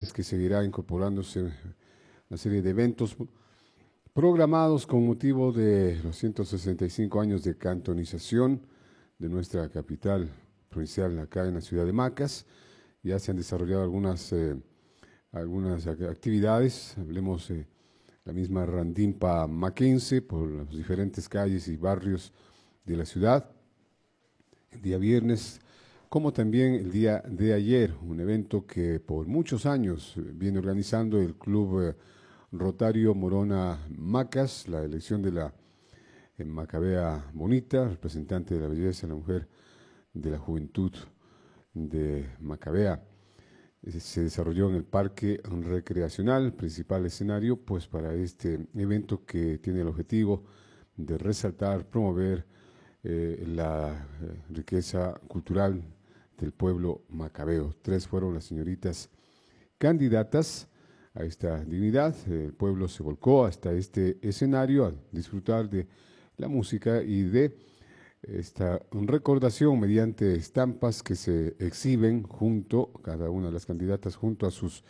que seguirá incorporándose una serie de eventos programados con motivo de los 165 años de cantonización de nuestra capital provincial acá en la ciudad de Macas. Ya se han desarrollado algunas actividades, hablemos la misma Randimpa maquense por las diferentes calles y barrios de la ciudad, el día viernes, como también el día de ayer, un evento que por muchos años viene organizando el Club Rotario Morona Macas, la elección de la Macabea Bonita, representante de la belleza, la mujer de la juventud de Macabea. Se desarrolló en el Parque Recreacional, principal escenario pues para este evento que tiene el objetivo de resaltar, promover la riqueza cultural del pueblo macabeo. 3 fueron las señoritas candidatas a esta dignidad. El pueblo se volcó hasta este escenario a disfrutar de la música y de esta recordación mediante estampas que se exhiben junto, cada una de las candidatas junto a sus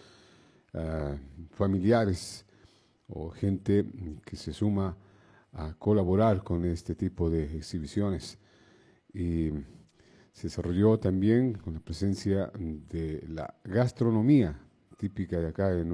familiares o gente que se suma a colaborar con este tipo de exhibiciones. Y se desarrolló también con la presencia de la gastronomía típica de acá de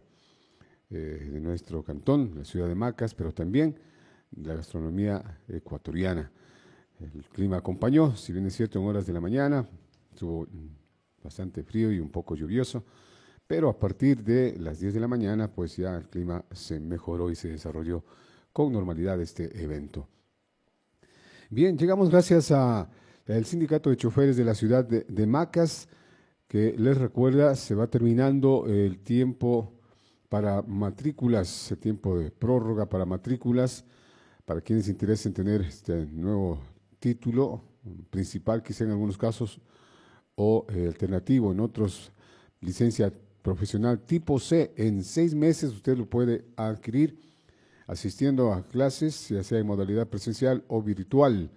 nuestro cantón, la ciudad de Macas, pero también la gastronomía ecuatoriana. El clima acompañó, si bien es cierto, en horas de la mañana, estuvo bastante frío y un poco lluvioso, pero a partir de las 10 de la mañana, pues ya el clima se mejoró y se desarrolló con normalidad este evento. Bien, llegamos gracias al Sindicato de Choferes de la ciudad de Macas, que les recuerda, se va terminando el tiempo para matrículas, el tiempo de prórroga para matrículas, para quienes interesen tener este nuevo título principal, quizá en algunos casos, o alternativo en otros, licencia profesional tipo C. En 6 meses usted lo puede adquirir asistiendo a clases, ya sea en modalidad presencial o virtual,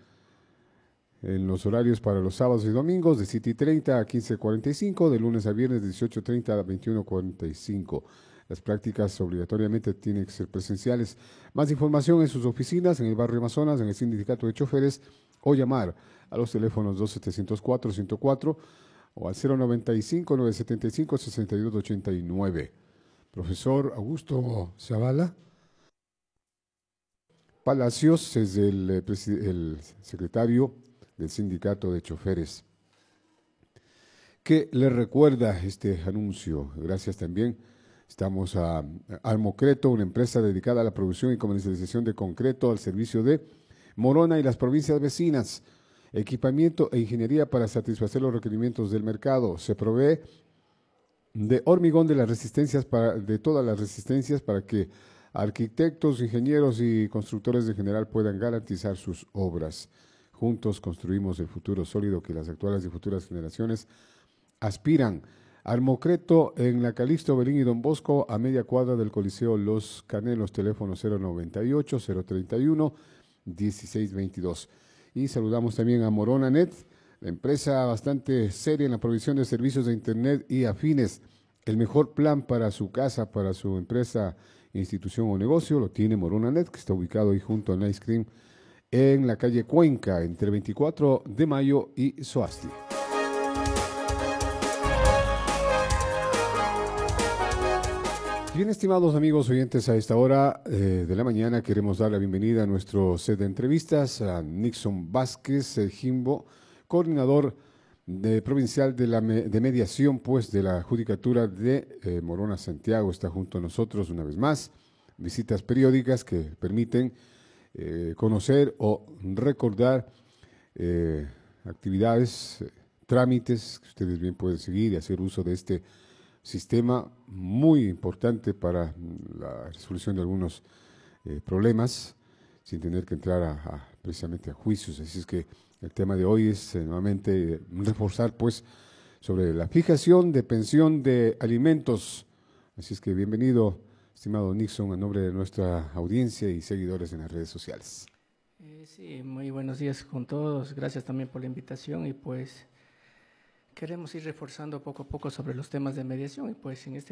en los horarios para los sábados y domingos de 7:30 a 15:45, de lunes a viernes de 18:30 a 21:45. Las prácticas obligatoriamente tienen que ser presenciales. Más información en sus oficinas, en el barrio Amazonas, en el Sindicato de Choferes, o llamar a los teléfonos 2704-104 o al 095-975-6289. Profesor Augusto Zavala Palacios es el secretario del Sindicato de Choferes, que le recuerda este anuncio. Gracias también. Estamos a Almocreto, una empresa dedicada a la producción y comercialización de concreto al servicio de Morona y las provincias vecinas. Equipamiento e ingeniería para satisfacer los requerimientos del mercado. Se provee de hormigón de todas las resistencias para que arquitectos, ingenieros y constructores en general puedan garantizar sus obras. Juntos construimos el futuro sólido que las actuales y futuras generaciones aspiran. Almocreto en la Calixto, Belín y Don Bosco, a media cuadra del Coliseo Los Canelos, teléfono 098-031-1622. Y saludamos también a Morona Net, la empresa bastante seria en la provisión de servicios de Internet y afines. El mejor plan para su casa, para su empresa, institución o negocio, lo tiene Morona Net, que está ubicado ahí junto al Ice Cream, en la calle Cuenca, entre 24 de mayo y Soasti. Bien, estimados amigos oyentes, a esta hora de la mañana queremos dar la bienvenida a nuestro set de entrevistas a Nixon Vázquez Jimbo, coordinador provincial de mediación pues de la Judicatura de Morona Santiago. Está junto a nosotros una vez más, visitas periódicas que permiten conocer o recordar actividades, trámites que ustedes bien pueden seguir y hacer uso de este sistema muy importante para la resolución de algunos problemas sin tener que entrar precisamente a juicios. Así es que el tema de hoy es nuevamente reforzar pues sobre la fijación de pensión de alimentos. Así es que bienvenido, estimado Nixon, en nombre de nuestra audiencia y seguidores en las redes sociales. Sí, muy buenos días con todos. Gracias también por la invitación y pues queremos ir reforzando poco a poco sobre los temas de mediación y pues en este